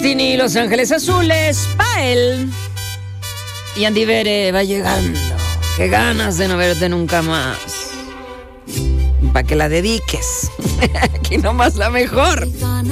Destiny, Los Ángeles Azules, Pael. Y Andy Bere va llegando. Qué ganas de no verte nunca más. Para que la dediques. Aquí nomás la mejor.